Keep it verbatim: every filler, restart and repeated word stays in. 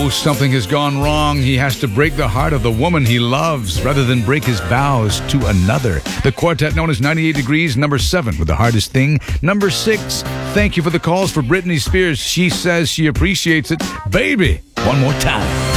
knows something has gone wrong, he has to break the heart of the woman he loves rather than break his vows to another. The quartet known as ninety-eight Degrees, number seven with The Hardest Thing. Number six, thank you for the calls for Britney Spears. She says she appreciates it. Baby, one more time.